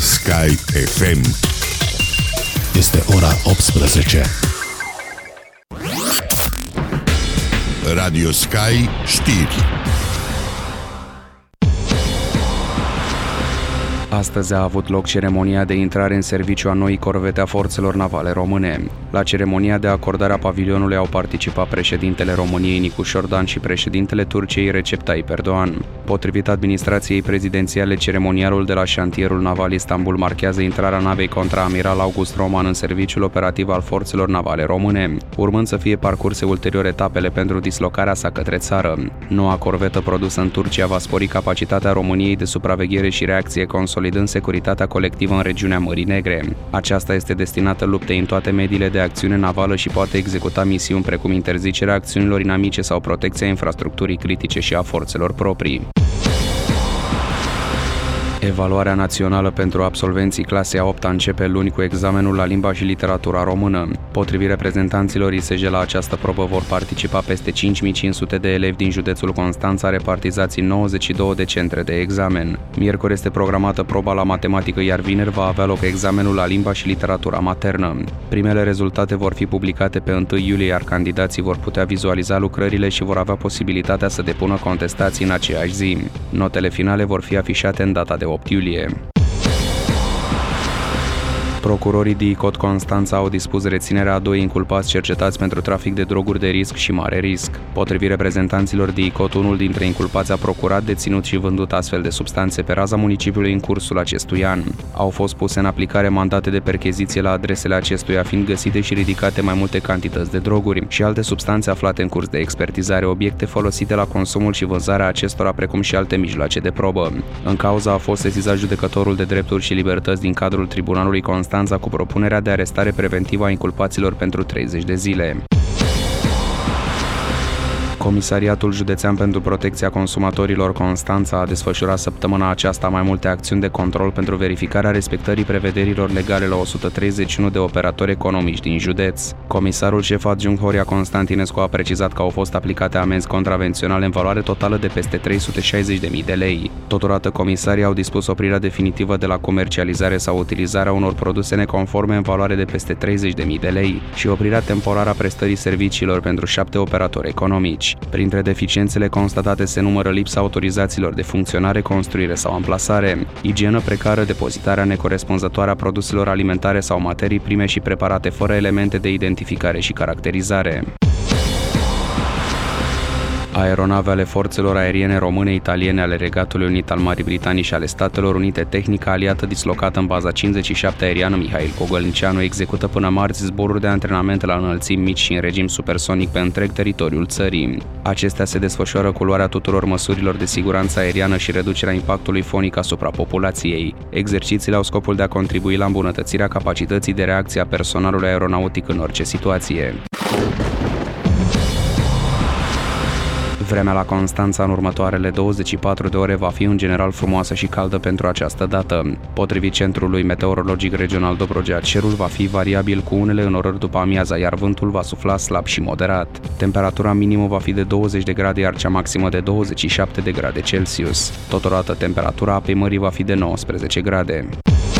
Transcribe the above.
Sky FM. Este ora 18. Radio Sky știri. Astăzi a avut loc ceremonia de intrare în serviciu a noii corvete a forțelor navale române. La ceremonia de acordare a pavilionului au participat președintele României Nicu Șordan și președintele Turciei Recep Tayyip Erdogan. Potrivit administrației prezidențiale, ceremonialul de la șantierul naval Istanbul marchează intrarea navei contraamiral August Roman în serviciul operativ al forțelor navale române, urmând să fie parcurse ulterior etapele pentru dislocarea sa către țară. Noua corvetă produsă în Turcia va spori capacitatea României de supraveghere și reacție, consolidând securitatea colectivă în regiunea Mării Negre. Aceasta este destinată luptei în toate mediile de acțiune navală și poate executa misiuni precum interzicerea acțiunilor inamice sau protecția infrastructurii critice și a forțelor proprii. Evaluarea națională pentru absolvenții clasei a 8-a începe luni cu examenul la limba și literatura română. Potrivit reprezentanților ISJ, la această probă vor participa peste 5500 de elevi din județul Constanța, repartizați în 92 de centre de examen. Miercuri este programată proba la matematică, iar vineri va avea loc examenul la limba și literatura maternă. Primele rezultate vor fi publicate pe 1 iulie, iar candidații vor putea vizualiza lucrările și vor avea posibilitatea să depună contestații în aceeași zi. Notele finale vor fi afișate în data de 8 iulie. Procurorii DICOT Constanța au dispus reținerea a 2 inculpați cercetați pentru trafic de droguri de risc și mare risc. Potrivit reprezentanților DICOT, unul dintre inculpați a procurat, deținut și vândut astfel de substanțe pe raza municipiului în cursul acestui an. Au fost puse în aplicare mandate de percheziție la adresele acestuia, fiind găsite și ridicate mai multe cantități de droguri și alte substanțe aflate în curs de expertizare, obiecte folosite la consumul și vânzarea acestora, precum și alte mijloace de probă. În cauza a fost sesizat judecătorul de drepturi și libertăți din cadrul Tribunalului Constanța cu propunerea de arestare preventivă a inculpaților pentru 30 de zile. Comisariatul Județean pentru Protecția Consumatorilor Constanța a desfășurat săptămâna aceasta mai multe acțiuni de control pentru verificarea respectării prevederilor legale la 131 de operatori economici din județ. Comisarul șef adjunct Horia Constantinescu a precizat că au fost aplicate amenzi contravenționale în valoare totală de peste 360.000 de lei. Totodată, comisarii au dispus oprirea definitivă de la comercializare sau utilizarea unor produse neconforme în valoare de peste 30.000 de lei și oprirea temporară a prestării serviciilor pentru 7 operatori economici. Printre deficiențele constatate se numără lipsa autorizațiilor de funcționare, construire sau amplasare, igienă precară, depozitarea necorespunzătoare a produselor alimentare sau materii prime și preparate fără elemente de identificare și caracterizare. Aeronave ale forțelor aeriene române, italiene, ale Regatului Unit, al Marii Britanii și ale Statelor Unite, tehnica aliată dislocată în baza 57 aeriană Mihail Gogălnicianu, execută până marți zboruri de antrenament la înălțimi mici și în regim supersonic pe întreg teritoriul țării. Acestea se desfășoară cu luarea tuturor măsurilor de siguranță aeriană și reducerea impactului fonic asupra populației. Exercițiile au scopul de a contribui la îmbunătățirea capacității de reacție a personalului aeronautic în orice situație. Vremea la Constanța în următoarele 24 de ore va fi în general frumoasă și caldă pentru această dată. Potrivit Centrului Meteorologic Regional Dobrogea, cerul va fi variabil cu unele înnorări după amiaza, iar vântul va sufla slab și moderat. Temperatura minimă va fi de 20 de grade, iar cea maximă de 27 de grade Celsius. Totodată, temperatura apei mării va fi de 19 grade.